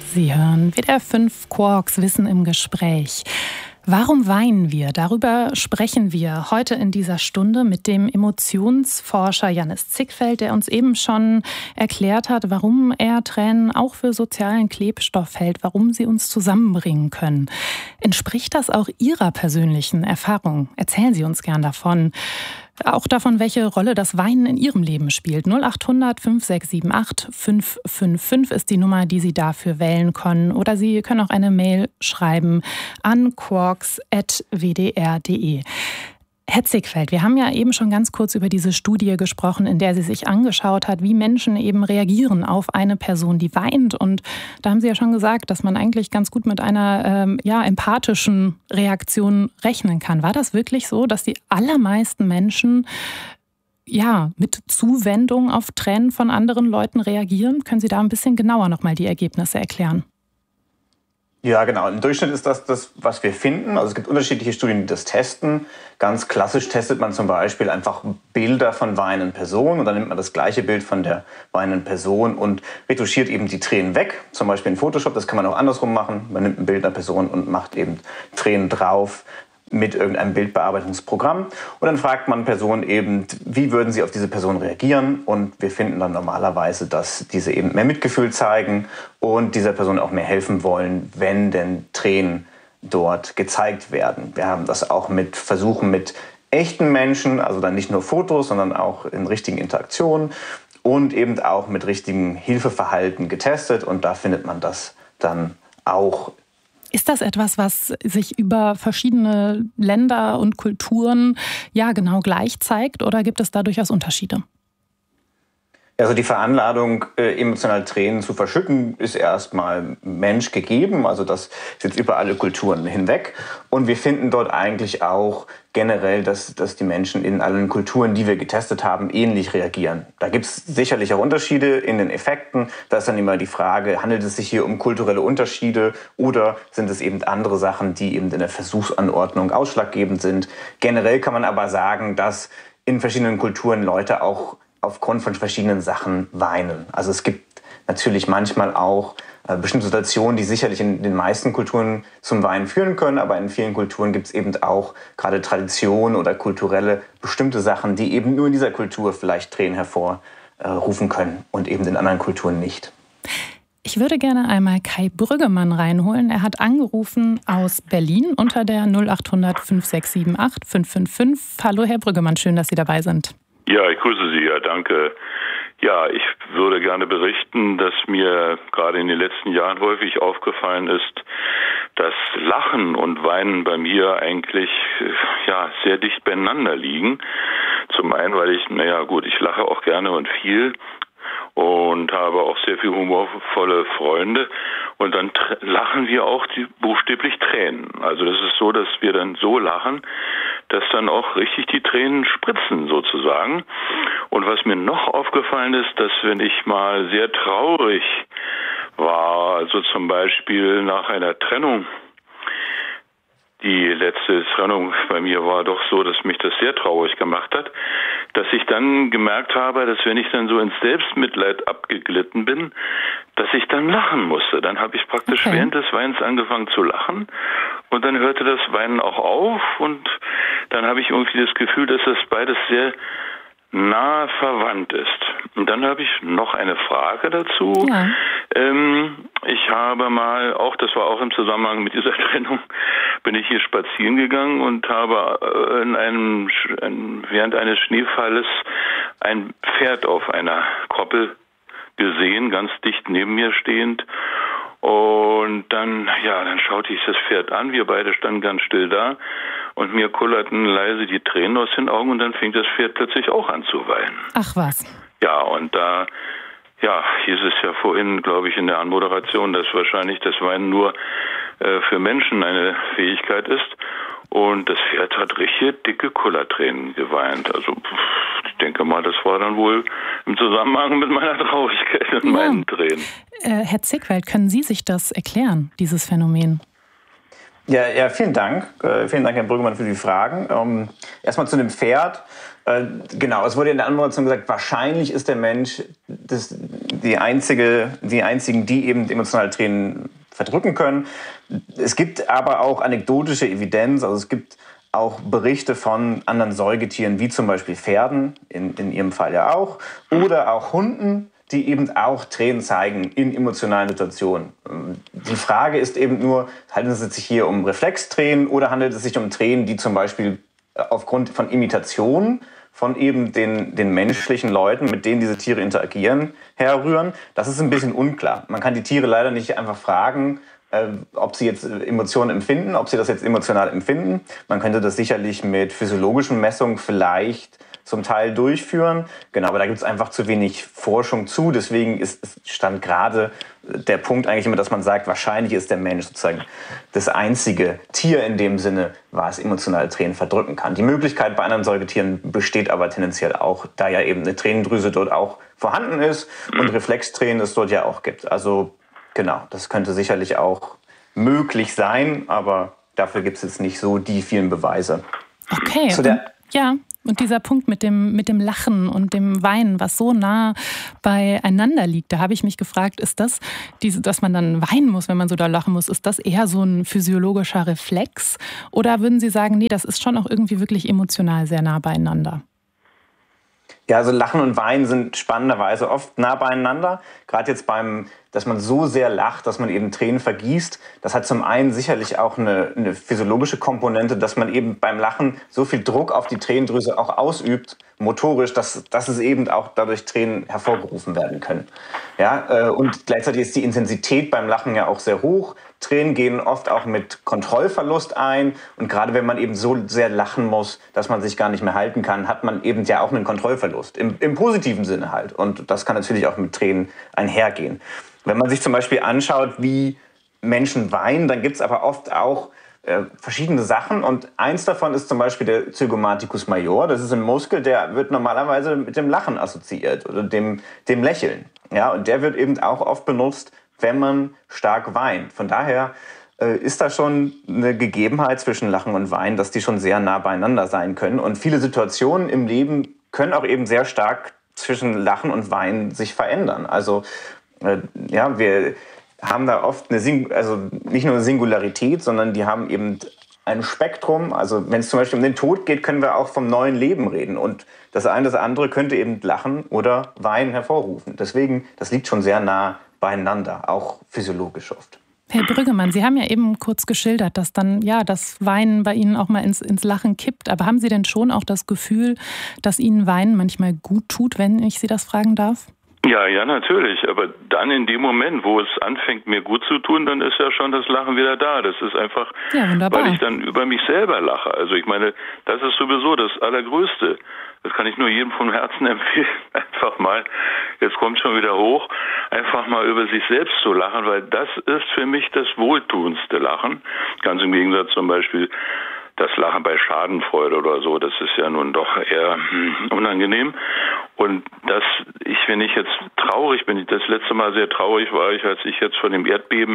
Sie hören WDR 5 Quarks Wissen im Gespräch. Warum weinen wir? Darüber sprechen wir heute in dieser Stunde mit dem Emotionsforscher Jannis Zickfeld, der uns eben schon erklärt hat, warum er Tränen auch für sozialen Klebstoff hält, warum sie uns zusammenbringen können. Entspricht das auch Ihrer persönlichen Erfahrung? Erzählen Sie uns gern davon. Auch davon, welche Rolle das Weinen in Ihrem Leben spielt. 0800 5678 555 ist die Nummer, die Sie dafür wählen können. Oder Sie können auch eine Mail schreiben an quarks@wdr.de. Herr Zickfeld, wir haben ja eben schon ganz kurz über diese Studie gesprochen, in der Sie sich angeschaut hat, wie Menschen eben reagieren auf eine Person, die weint. Und da haben Sie ja schon gesagt, dass man eigentlich ganz gut mit einer empathischen Reaktion rechnen kann. War das wirklich so, dass die allermeisten Menschen mit Zuwendung auf Tränen von anderen Leuten reagieren? Können Sie da ein bisschen genauer nochmal die Ergebnisse erklären? Ja, genau. Im Durchschnitt ist das, was wir finden. Also es gibt unterschiedliche Studien, die das testen. Ganz klassisch testet man zum Beispiel einfach Bilder von weinenden Personen und dann nimmt man das gleiche Bild von der weinenden Person und retuschiert eben die Tränen weg. Zum Beispiel in Photoshop, das kann man auch andersrum machen. Man nimmt ein Bild einer Person und macht eben Tränen drauf mit irgendeinem Bildbearbeitungsprogramm. Und dann fragt man Personen eben, wie würden sie auf diese Person reagieren? Und wir finden dann normalerweise, dass diese eben mehr Mitgefühl zeigen und dieser Person auch mehr helfen wollen, wenn denn Tränen dort gezeigt werden. Wir haben das auch mit Versuchen mit echten Menschen, also dann nicht nur Fotos, sondern auch in richtigen Interaktionen und eben auch mit richtigem Hilfeverhalten getestet. Und da findet man das dann auch. Ist das etwas, was sich über verschiedene Länder und Kulturen genau gleich zeigt, oder gibt es da durchaus Unterschiede? Also die Veranlagung, emotional Tränen zu verschütten, ist erstmal menschgegeben. Also das ist jetzt über alle Kulturen hinweg. Und wir finden dort eigentlich auch generell, dass die Menschen in allen Kulturen, die wir getestet haben, ähnlich reagieren. Da gibt es sicherlich auch Unterschiede in den Effekten. Da ist dann immer die Frage, handelt es sich hier um kulturelle Unterschiede oder sind es eben andere Sachen, die eben in der Versuchsanordnung ausschlaggebend sind. Generell kann man aber sagen, dass in verschiedenen Kulturen Leute auch aufgrund von verschiedenen Sachen weinen. Also es gibt natürlich manchmal auch bestimmte Situationen, die sicherlich in den meisten Kulturen zum Weinen führen können, aber in vielen Kulturen gibt es eben auch gerade Traditionen oder kulturelle bestimmte Sachen, die eben nur in dieser Kultur vielleicht Tränen hervorrufen können und eben in anderen Kulturen nicht. Ich würde gerne einmal Kai Brüggemann reinholen. Er hat angerufen aus Berlin unter der 0800 5678 555. Hallo Herr Brüggemann, schön, dass Sie dabei sind. Ja, ich grüße Sie, ja, danke. Ja, ich würde gerne berichten, dass mir gerade in den letzten Jahren häufig aufgefallen ist, dass Lachen und Weinen bei mir eigentlich sehr dicht beieinander liegen. Zum einen, weil ich lache auch gerne und viel und habe auch sehr viel humorvolle Freunde. Und dann lachen wir auch buchstäblich Tränen. Also das ist so, dass wir dann so lachen, dass dann auch richtig die Tränen spritzen sozusagen. Und was mir noch aufgefallen ist, dass wenn ich mal sehr traurig war, also zum Beispiel nach einer Trennung, die letzte Trennung bei mir war doch so, dass mich das sehr traurig gemacht hat, dass ich dann gemerkt habe, dass wenn ich dann so ins Selbstmitleid abgeglitten bin, dass ich dann lachen musste. Dann habe ich praktisch während des Weinens angefangen zu lachen und dann hörte das Weinen auch auf und dann habe ich irgendwie das Gefühl, dass das beides sehr nahe verwandt ist. Und dann habe ich noch eine Frage dazu. Ja. Ich habe mal, das war auch im Zusammenhang mit dieser Trennung, bin ich hier spazieren gegangen und habe während eines Schneefalles ein Pferd auf einer Koppel gesehen, ganz dicht neben mir stehend. Und dann schaute ich das Pferd an, wir beide standen ganz still da und mir kullerten leise die Tränen aus den Augen und dann fing das Pferd plötzlich auch an zu weinen. Ach was. Ja, und da hieß es ja vorhin, glaube ich, in der Anmoderation, dass wahrscheinlich das Weinen nur für Menschen eine Fähigkeit ist. Und das Pferd hat richtig dicke Kullertränen geweint. Also ich denke mal, das war dann wohl im Zusammenhang mit meiner Traurigkeit und meinen Tränen. Herr Zickfeld, können Sie sich das erklären, dieses Phänomen? Ja, vielen Dank. Vielen Dank, Herr Brüggemann, für die Fragen. Erstmal zu dem Pferd. Genau, es wurde in der Anmoderation gesagt, wahrscheinlich ist der Mensch die einzigen, die eben emotionale Tränen verdrücken können. Es gibt aber auch anekdotische Evidenz, also es gibt auch Berichte von anderen Säugetieren, wie zum Beispiel Pferden, in ihrem Fall ja auch, oder auch Hunden, die eben auch Tränen zeigen in emotionalen Situationen. Die Frage ist eben nur, handelt es sich hier um Reflextränen oder handelt es sich um Tränen, die zum Beispiel aufgrund von Imitationen von eben den menschlichen Leuten, mit denen diese Tiere interagieren, herrühren? Das ist ein bisschen unklar. Man kann die Tiere leider nicht einfach fragen, ob sie jetzt Emotionen empfinden, ob sie das jetzt emotional empfinden. Man könnte das sicherlich mit physiologischen Messungen vielleicht zum Teil durchführen. Genau, aber da gibt es einfach zu wenig Forschung zu. Deswegen stand gerade der Punkt eigentlich immer, dass man sagt, wahrscheinlich ist der Mensch sozusagen das einzige Tier in dem Sinne, was emotionale Tränen verdrücken kann. Die Möglichkeit bei anderen Säugetieren besteht aber tendenziell auch, da ja eben eine Tränendrüse dort auch vorhanden ist und Reflextränen es dort ja auch gibt. Also genau, das könnte sicherlich auch möglich sein, aber dafür gibt es jetzt nicht so die vielen Beweise. Okay, und dieser Punkt mit dem Lachen und dem Weinen, was so nah beieinander liegt, da habe ich mich gefragt, ist das, dass man dann weinen muss, wenn man so da lachen muss, ist das eher so ein physiologischer Reflex? Oder würden Sie sagen, nee, das ist schon auch irgendwie wirklich emotional sehr nah beieinander? Ja, also Lachen und Weinen sind spannenderweise oft nah beieinander. Gerade jetzt dass man so sehr lacht, dass man eben Tränen vergießt. Das hat zum einen sicherlich auch eine physiologische Komponente, dass man eben beim Lachen so viel Druck auf die Tränendrüse auch ausübt, motorisch, dass es eben auch dadurch Tränen hervorgerufen werden können. Ja, und gleichzeitig ist die Intensität beim Lachen ja auch sehr hoch. Tränen gehen oft auch mit Kontrollverlust ein. Und gerade wenn man eben so sehr lachen muss, dass man sich gar nicht mehr halten kann, hat man eben ja auch einen Kontrollverlust. Im positiven Sinne halt. Und das kann natürlich auch mit Tränen einhergehen. Wenn man sich zum Beispiel anschaut, wie Menschen weinen, dann gibt es aber oft auch verschiedene Sachen. Und eins davon ist zum Beispiel der Zygomaticus major. Das ist ein Muskel, der wird normalerweise mit dem Lachen assoziiert oder dem Lächeln. Ja, und der wird eben auch oft benutzt, wenn man stark weint. Von daher ist da schon eine Gegebenheit zwischen Lachen und Weinen, dass die schon sehr nah beieinander sein können. Und viele Situationen im Leben können auch eben sehr stark zwischen Lachen und Weinen sich verändern. Also wir haben da oft nicht nur eine Singularität, sondern die haben eben ein Spektrum. Also wenn es zum Beispiel um den Tod geht, können wir auch vom neuen Leben reden. Und das eine, das andere könnte eben Lachen oder Weinen hervorrufen. Deswegen, das liegt schon sehr nah beieinander, auch physiologisch oft. Herr Brüggemann, Sie haben ja eben kurz geschildert, dass dann das Weinen bei Ihnen auch mal ins Lachen kippt. Aber haben Sie denn schon auch das Gefühl, dass Ihnen Weinen manchmal gut tut, wenn ich Sie das fragen darf? Ja, natürlich. Aber dann in dem Moment, wo es anfängt, mir gut zu tun, dann ist ja schon das Lachen wieder da. Das ist einfach, weil ich dann über mich selber lache. Also ich meine, das ist sowieso das Allergrößte. Das kann ich nur jedem vom Herzen empfehlen. Einfach mal, jetzt kommt schon wieder hoch, einfach mal über sich selbst zu lachen, weil das ist für mich das wohltuendste Lachen. Ganz im Gegensatz zum Beispiel das Lachen bei Schadenfreude oder so, das ist ja nun doch eher unangenehm. Und wenn ich jetzt traurig bin, das letzte Mal sehr traurig war ich, als ich jetzt von den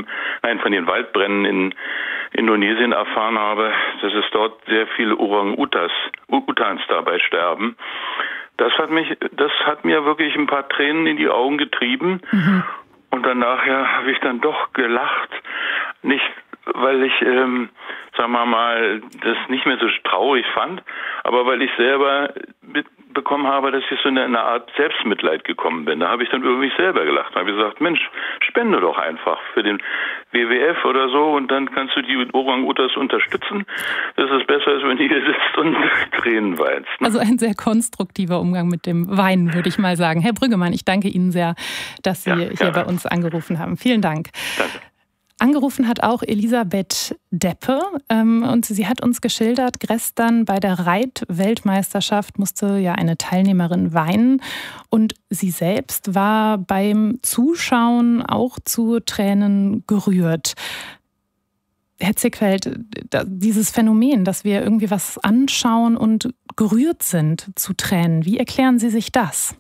Waldbränden in Indonesien erfahren habe, dass es dort sehr viele Orang-Utans dabei sterben. Das hat mir wirklich ein paar Tränen in die Augen getrieben. Mhm. Und dann nachher habe ich dann doch gelacht. Nicht, weil ich, sagen wir mal, das nicht mehr so traurig fand, aber weil ich selber mitbekommen habe, dass ich so in eine Art Selbstmitleid gekommen bin. Da habe ich dann über mich selber gelacht. Da habe ich gesagt, Mensch, spende doch einfach für den WWF oder so und dann kannst du die Orang-Utans unterstützen. Das ist besser, als wenn du hier sitzt und Tränen weinst. Ne? Also ein sehr konstruktiver Umgang mit dem Weinen, würde ich mal sagen. Herr Brüggemann, ich danke Ihnen sehr, dass Sie hier bei uns angerufen haben. Vielen Dank. Danke. Angerufen hat auch Elisabeth Deppe und sie hat uns geschildert, gestern bei der Reitweltmeisterschaft musste ja eine Teilnehmerin weinen und sie selbst war beim Zuschauen auch zu Tränen gerührt. Herr Zickfeldt, dieses Phänomen, dass wir irgendwie was anschauen und gerührt sind zu Tränen, wie erklären Sie sich das?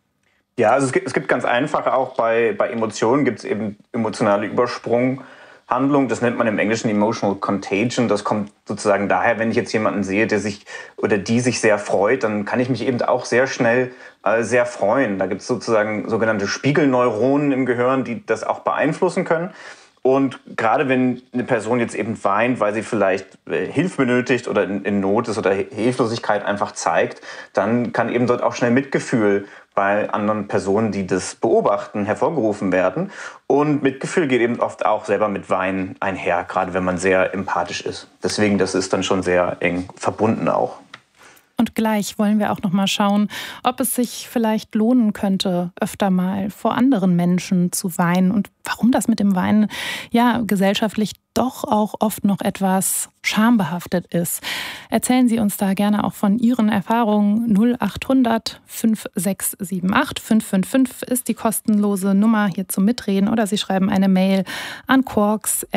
Ja, also es gibt ganz einfach auch bei Emotionen gibt es eben emotionale Übersprunghandlungen. Handlung. Das nennt man im Englischen Emotional Contagion. Das kommt sozusagen daher, wenn ich jetzt jemanden sehe, der sich oder die sich sehr freut, dann kann ich mich eben auch sehr schnell sehr freuen. Da gibt es sozusagen sogenannte Spiegelneuronen im Gehirn, die das auch beeinflussen können. Und gerade wenn eine Person jetzt eben weint, weil sie vielleicht Hilfe benötigt oder in Not ist oder Hilflosigkeit einfach zeigt, dann kann eben dort auch schnell Mitgefühl bei anderen Personen, die das beobachten, hervorgerufen werden. Und Mitgefühl geht eben oft auch selber mit Weinen einher, gerade wenn man sehr empathisch ist. Deswegen, das ist dann schon sehr eng verbunden auch. Und gleich wollen wir auch noch mal schauen, ob es sich vielleicht lohnen könnte, öfter mal vor anderen Menschen zu weinen und warum das mit dem Weinen ja gesellschaftlich doch auch oft noch etwas schambehaftet ist. Erzählen Sie uns da gerne auch von Ihren Erfahrungen. 0800 5678 555 ist die kostenlose Nummer hier zum Mitreden oder Sie schreiben eine Mail an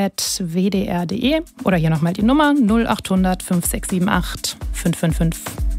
quarks@wdr.de oder hier nochmal die Nummer 0800 5678 555.